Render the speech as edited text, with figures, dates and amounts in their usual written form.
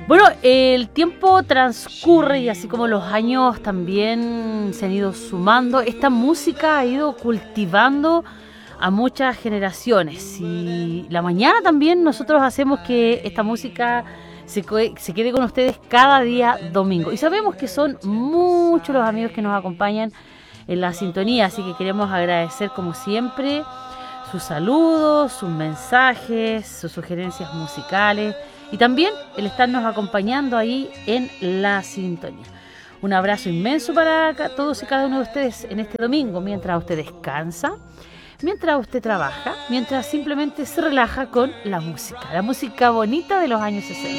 Bueno, el tiempo transcurre y así como los años también se han ido sumando, esta música ha ido cultivando a muchas generaciones y la mañana también nosotros hacemos que esta música se quede con ustedes cada día domingo. Y sabemos que son muchos los amigos que nos acompañan en la sintonía, así que queremos agradecer como siempre sus saludos, sus mensajes, sus sugerencias musicales y también el estarnos acompañando ahí en la sintonía. Un abrazo inmenso para todos y cada uno de ustedes en este domingo, mientras usted descansa, mientras usted trabaja, mientras simplemente se relaja con la música bonita de los años 60.